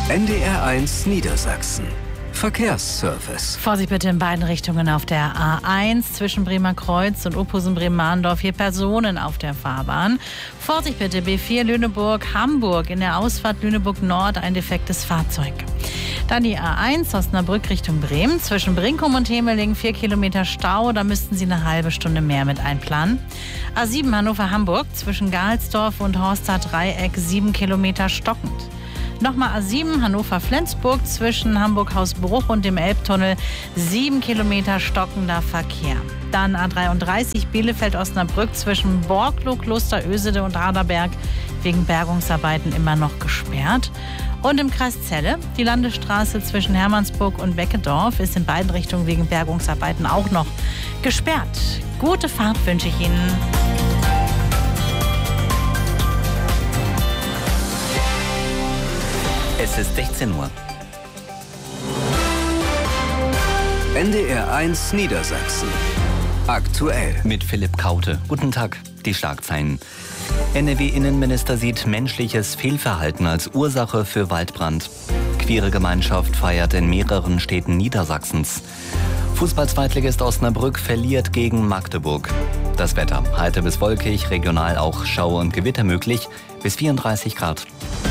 NDR1 Niedersachsen. Verkehrsservice. Vorsicht bitte in beiden Richtungen auf der A1 zwischen Bremer Kreuz und Opusen-Bremen-Mahndorf. Hier Personen auf der Fahrbahn. Vorsicht bitte B4 Lüneburg-Hamburg. In der Ausfahrt Lüneburg-Nord ein defektes Fahrzeug. Dann die A1 Osnabrück Richtung Bremen. Zwischen Brinkum und Hemeling 4 Kilometer Stau. Da müssten Sie eine halbe Stunde mehr mit einplanen. A7 Hannover-Hamburg zwischen Gahlsdorf und Horster Dreieck 7 Kilometer stockend. Nochmal A7 Hannover-Flensburg zwischen Hamburg-Hausbruch und dem Elbtunnel 7 Kilometer stockender Verkehr. Dann A33 Bielefeld-Osnabrück zwischen Borglow, Klosterösede und Raderberg wegen Bergungsarbeiten immer noch gesperrt. Und im Kreis Celle, die Landesstraße zwischen Hermannsburg und Beckedorf ist in beiden Richtungen wegen Bergungsarbeiten auch noch gesperrt. Gute Fahrt wünsche ich Ihnen. Es ist 16 Uhr. NDR1 Niedersachsen. Aktuell. Mit Philipp Kaute. Guten Tag. Die Schlagzeilen. NRW-Innenminister sieht menschliches Fehlverhalten als Ursache für Waldbrand. Queere Gemeinschaft feiert in mehreren Städten Niedersachsens. Fußball-Zweitligist Osnabrück verliert gegen Magdeburg. Das Wetter. Heiter bis wolkig, regional auch Schauer und Gewitter möglich, bis 34 Grad.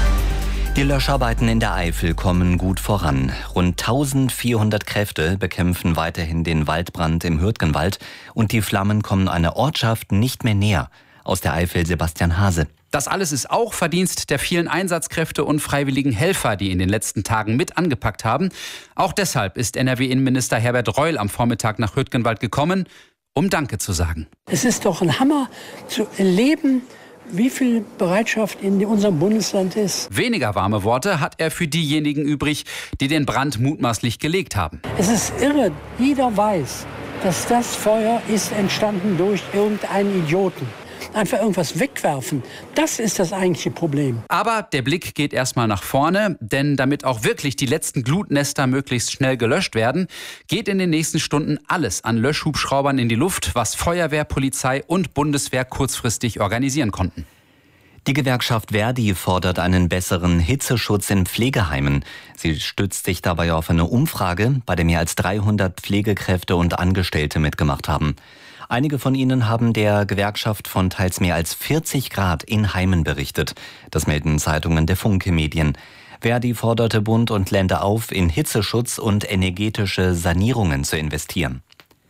Die Löscharbeiten in der Eifel kommen gut voran. Rund 1400 Kräfte bekämpfen weiterhin den Waldbrand im Hürtgenwald und die Flammen kommen einer Ortschaft nicht mehr näher. Aus der Eifel Sebastian Hase. Das alles ist auch Verdienst der vielen Einsatzkräfte und freiwilligen Helfer, die in den letzten Tagen mit angepackt haben. Auch deshalb ist NRW-Innenminister Herbert Reul am Vormittag nach Hürtgenwald gekommen, um Danke zu sagen. Es ist doch ein Hammer zu erleben, wie viel Bereitschaft in unserem Bundesland ist. Weniger warme Worte hat er für diejenigen übrig, die den Brand mutmaßlich gelegt haben. Es ist irre. Jeder weiß, dass das Feuer ist entstanden durch irgendeinen Idioten. Einfach irgendwas wegwerfen, das ist das eigentliche Problem. Aber der Blick geht erstmal nach vorne, denn damit auch wirklich die letzten Glutnester möglichst schnell gelöscht werden, geht in den nächsten Stunden alles an Löschhubschraubern in die Luft, was Feuerwehr, Polizei und Bundeswehr kurzfristig organisieren konnten. Die Gewerkschaft Verdi fordert einen besseren Hitzeschutz in Pflegeheimen. Sie stützt sich dabei auf eine Umfrage, bei der mehr als 300 Pflegekräfte und Angestellte mitgemacht haben. Einige von ihnen haben der Gewerkschaft von teils mehr als 40 Grad in Heimen berichtet. Das melden Zeitungen der Funke Medien. Verdi forderte Bund und Länder auf, in Hitzeschutz und energetische Sanierungen zu investieren.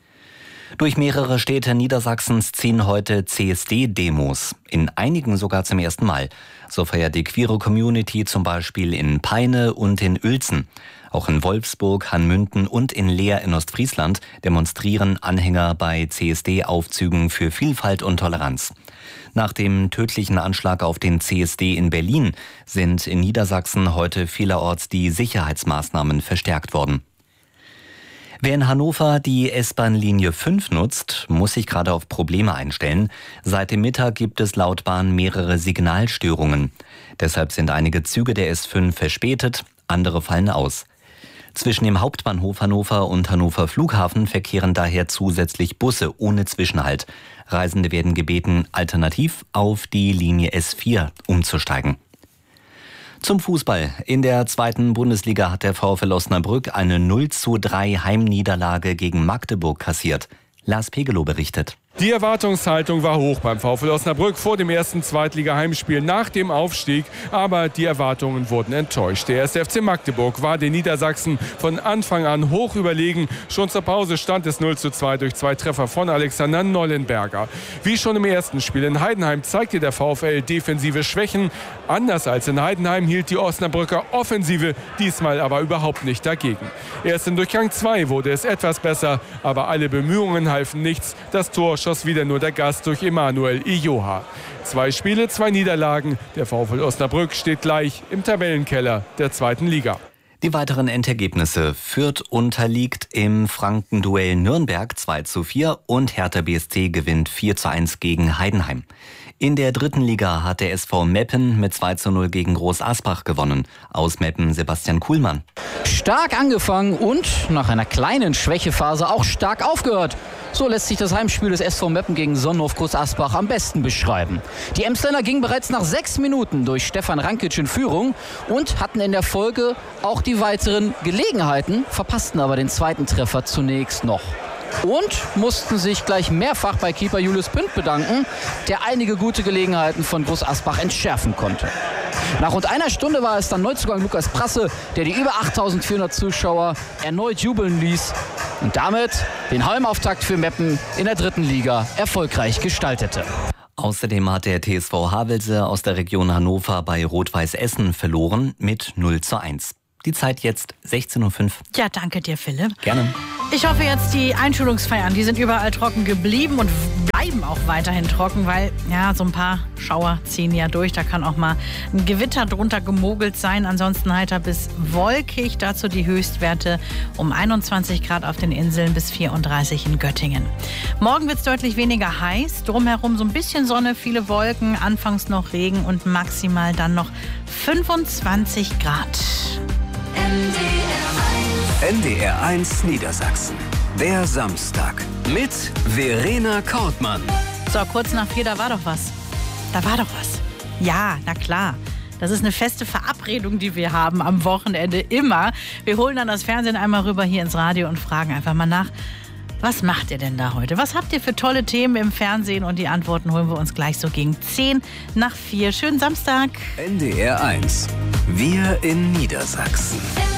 Durch mehrere Städte Niedersachsens ziehen heute CSD-Demos. In einigen sogar zum ersten Mal. So feiert die queere Community zum Beispiel in Peine und in Uelzen. Auch in Wolfsburg, Hanmünden und in Leer in Ostfriesland demonstrieren Anhänger bei CSD-Aufzügen für Vielfalt und Toleranz. Nach dem tödlichen Anschlag auf den CSD in Berlin sind in Niedersachsen heute vielerorts die Sicherheitsmaßnahmen verstärkt worden. Wer in Hannover die S-Bahn-Linie 5 nutzt, muss sich gerade auf Probleme einstellen. Seit dem Mittag gibt es laut Bahn mehrere Signalstörungen. Deshalb sind einige Züge der S5 verspätet, andere fallen aus. Zwischen dem Hauptbahnhof Hannover und Hannover Flughafen verkehren daher zusätzlich Busse ohne Zwischenhalt. Reisende werden gebeten, alternativ auf die Linie S4 umzusteigen. Zum Fußball. In der 2. Bundesliga hat der VfL Osnabrück eine 0:3 Heimniederlage gegen Magdeburg kassiert. Lars Pegelow berichtet. Die Erwartungshaltung war hoch beim VfL Osnabrück vor dem ersten Zweitliga-Heimspiel nach dem Aufstieg. Aber die Erwartungen wurden enttäuscht. Der 1. FC Magdeburg war den Niedersachsen von Anfang an hoch überlegen. Schon zur Pause stand es 0:2 durch 2 Treffer von Alexander Nollenberger. Wie schon im ersten Spiel in Heidenheim zeigte der VfL defensive Schwächen. Anders als in Heidenheim hielt die Osnabrücker Offensive diesmal aber überhaupt nicht dagegen. Erst in Durchgang 2 wurde es etwas besser, aber alle Bemühungen halfen nichts. Das Tor schoss wieder nur der Gast durch Emanuel Ijoha. 2 Spiele, 2 Niederlagen. Der VfL Osnabrück steht gleich im Tabellenkeller der 2. Liga. Die weiteren Endergebnisse: Fürth unterliegt im Frankenduell Nürnberg 2:4 und Hertha BSC gewinnt 4:1 gegen Heidenheim. In der 3. Liga hat der SV Meppen mit 2:0 gegen Groß Asbach gewonnen. Aus Meppen Sebastian Kuhlmann. Stark angefangen und nach einer kleinen Schwächephase auch stark aufgehört. So lässt sich das Heimspiel des SV Meppen gegen Sonnenhof Groß Asbach am besten beschreiben. Die Emsländer gingen bereits nach 6 Minuten durch Stefan Rankic in Führung und hatten in der Folge auch die weiteren Gelegenheiten, verpassten aber den zweiten Treffer zunächst noch. Und mussten sich gleich mehrfach bei Keeper Julius Pünd bedanken, der einige gute Gelegenheiten von Groß Asbach entschärfen konnte. Nach rund einer Stunde war es dann Neuzugang Lukas Prasse, der die über 8.400 Zuschauer erneut jubeln ließ und damit den Heimauftakt für Meppen in der 3. Liga erfolgreich gestaltete. Außerdem hat der TSV Havelse aus der Region Hannover bei Rot-Weiß Essen verloren mit 0:1. Die Zeit jetzt 16:05 Uhr. Ja, danke dir, Philipp. Gerne. Ich hoffe jetzt, die Einschulungsfeiern, die sind überall trocken geblieben und bleiben auch weiterhin trocken, weil ja, so ein paar Schauer ziehen ja durch. Da kann auch mal ein Gewitter drunter gemogelt sein. Ansonsten heiter bis wolkig. Dazu die Höchstwerte um 21 Grad auf den Inseln bis 34 in Göttingen. Morgen wird es deutlich weniger heiß. Drumherum so ein bisschen Sonne, viele Wolken, anfangs noch Regen und maximal dann noch 25 Grad. NDR 1 Niedersachsen. Der Samstag mit Verena Kortmann. So, kurz nach 4, da war doch was. Da war doch was. Ja, na klar. Das ist eine feste Verabredung, die wir haben am Wochenende immer. Wir holen dann das Fernsehen einmal rüber hier ins Radio und fragen einfach mal nach, was macht ihr denn da heute? Was habt ihr für tolle Themen im Fernsehen? Und die Antworten holen wir uns gleich so gegen 10 nach 4. Schönen Samstag. NDR 1. Wir in Niedersachsen.